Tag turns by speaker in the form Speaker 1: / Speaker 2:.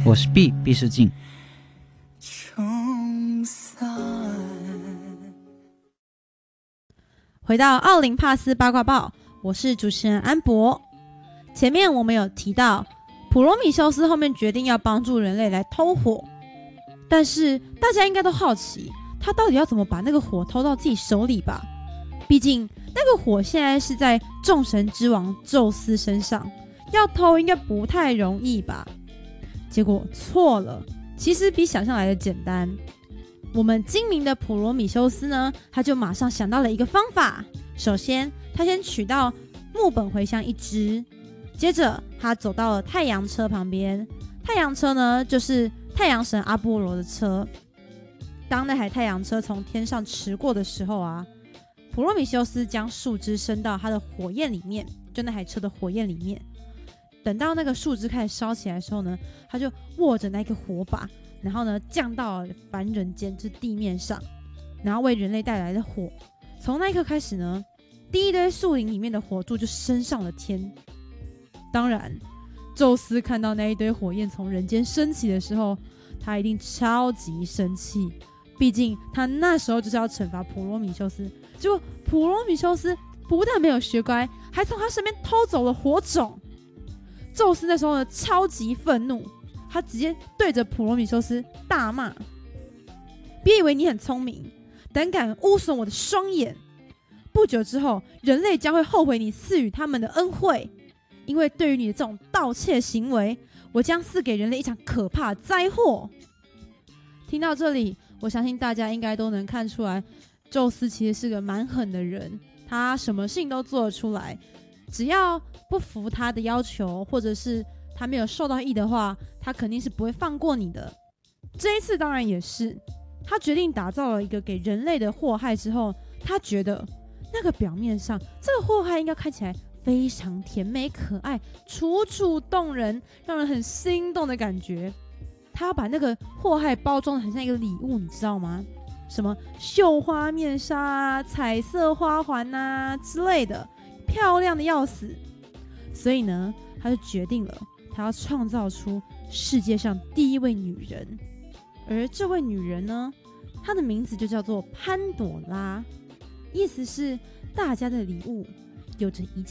Speaker 1: 我是毕世敬。
Speaker 2: 回到奥林帕斯八卦报，我是主持人安博。前面我们有提到，普罗米修斯后面决定要帮助人类来偷火，但是大家应该都好奇，他到底要怎么把那个火偷到自己手里吧？毕竟那个火现在是在众神之王宙斯身上，要偷应该不太容易吧？结果错了，其实比想象来的简单。我们精明的普罗米修斯呢，他就马上想到了一个方法。首先，他先取到木本茴香1支，接着他走到了太阳车旁边。太阳车呢，就是太阳神阿波罗的车。当那台太阳车从天上驰过的时候啊，普罗米修斯将树枝伸到他的火焰里面，就那台车的火焰里面。等到那个树枝开始烧起来的时候呢，他就握着那个火把，然后呢降到凡人间，就是地面上，然后为人类带来的火。从那一刻开始呢，第一堆树林里面的火柱就升上了天。当然，宙斯看到那一堆火焰从人间升起的时候，他一定超级生气，毕竟他那时候就是要惩罚普罗米修斯。结果普罗米修斯不但没有学乖，还从他身边偷走了火种。宙斯那时候呢超级愤怒，他直接对着普罗米修斯大骂：别以为你很聪明，胆敢污损我的双眼！不久之后，人类将会后悔你赐予他们的恩惠，因为对于你的这种盗窃行为，我将赐给人类一场可怕的灾祸。听到这里，我相信大家应该都能看出来，宙斯其实是个蛮狠的人，他什么事情都做得出来，只要不服他的要求，或者是他没有受到益的话，他肯定是不会放过你的。这一次当然也是，他决定打造了一个给人类的祸害之后，他觉得那个表面上这个祸害应该看起来非常甜美可爱，楚楚动人，让人很心动的感觉。他要把那个祸害包装得很像一个礼物，你知道吗？什么绣花面纱啊、彩色花环啊之类的，漂亮的要死。所以呢，他就决定了，他要创造出世界上第一位女人。而这位女人呢，她的名字就叫做潘朵拉，意思是大家的礼物有着一